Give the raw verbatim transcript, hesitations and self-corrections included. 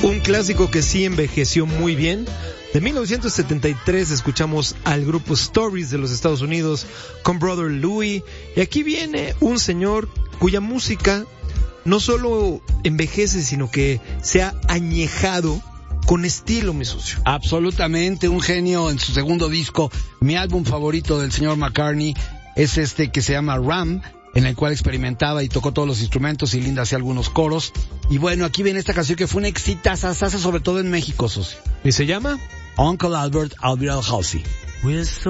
Un clásico que sí envejeció muy bien. De mil novecientos setenta y tres escuchamos al grupo Stories de los Estados Unidos con Brother Louie. Y aquí viene un señor cuya música no solo envejece, sino que se ha añejado con estilo, mi socio. Absolutamente, un genio en su segundo disco. Mi álbum favorito del señor McCartney es este que se llama Ram, en el cual experimentaba y tocó todos los instrumentos y Linda hacía algunos coros. Y bueno, aquí viene esta canción que fue una exitazazaza, sobre todo en México, socio. ¿Y se llama? Uncle Albert, I'll Be All Halsey.